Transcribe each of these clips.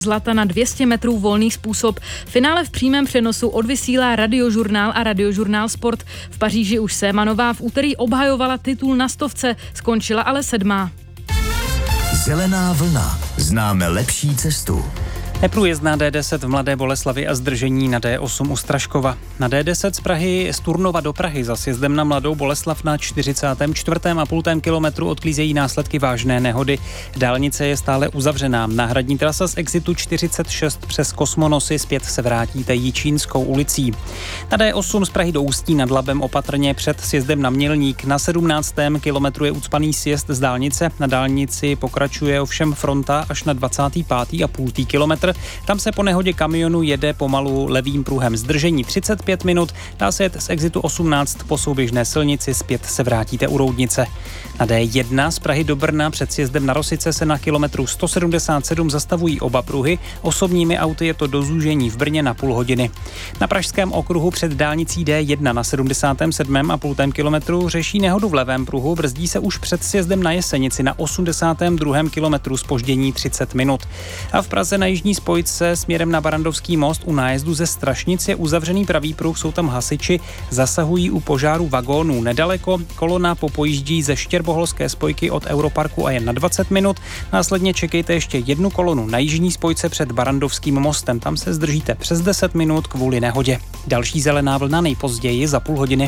zlata na 200 metrů volný způsob. Finále v přímém přenosu odvysílá Radiožurnál a Radiožurnál Sport. V Paříži už Sémanová v úterý obhajovala titul na 100, skončila ale 7. Zelená vlna. Známe lepší cestu. Neprůjezdná D10 v Mladé Boleslavi a zdržení na D8 u Straškova. Na D10 z Prahy z Turnova do Prahy za sjezdem na Mladou Boleslav na 44,5 kilometru odklízejí následky vážné nehody. Dálnice je stále uzavřená. Náhradní trasa z exitu 46 přes Kosmonosy zpět se vrátíte Jičínskou ulicí. Na D8 z Prahy do Ústí nad Labem opatrně před sjezdem na Mělník. Na 17. kilometru je ucpaný sjezd z dálnice. Na dálnici pokračuje ovšem fronta až na 25,5 kilometr. Tam se po nehodě kamionu jede pomalu levým pruhem. Zdržení 35 minut, dá se jet z exitu 18 po souběžné silnici, zpět se vrátíte u Roudnice. Na D1 z Prahy do Brna před sjezdem na Rosice se na kilometru 177 zastavují oba pruhy, osobními auty je to do zúžení v Brně na půl hodiny. Na pražském okruhu před dálnicí D1 na 77,5 kilometru řeší nehodu v levém pruhu, brzdí se už před sjezdem na Jesenici na 82. kilometru, zpoždění 30 minut. A v Praze na jižní spojce směrem na Barandovský most u nájezdu ze Strašnic je uzavřený pravý pruh, jsou tam hasiči, zasahují u požáru vagónů. Nedaleko kolona popojíždí ze Štěrboholské spojky od Europarku a jen na 20 minut. Následně čekejte ještě jednu kolonu na jižní spojce před Barandovským mostem. Tam se zdržíte přes 10 minut kvůli nehodě. Další zelená vlna nejpozději za půl hodiny.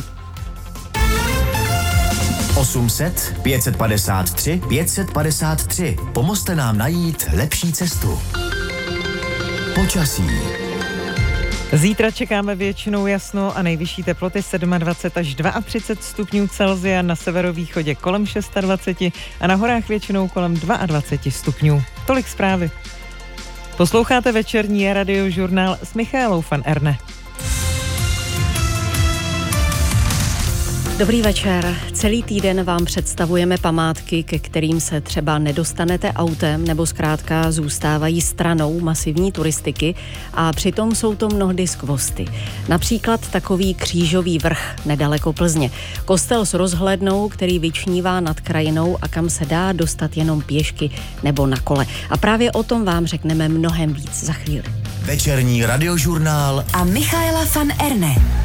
800 553 553. Pomozte nám najít lepší cestu. Počasí. Zítra čekáme většinou jasno a nejvyšší teploty 27 až 32 stupňů Celsia, na severovýchodě kolem 26 a na horách většinou kolem 22 stupňů. Tolik zprávy. Posloucháte večerní Radiožurnál s Michaelou van Erne. Dobrý večer. Celý týden vám představujeme památky, ke kterým se třeba nedostanete autem nebo zkrátka zůstávají stranou masivní turistiky a přitom jsou to mnohdy skvosty. Například takový křížový vrch nedaleko Plzně. Kostel s rozhlednou, který vyčnívá nad krajinou a kam se dá dostat jenom pěšky nebo na kole. A právě o tom vám řekneme mnohem víc za chvíli. Večerní Radiožurnál a Michaela van Erne.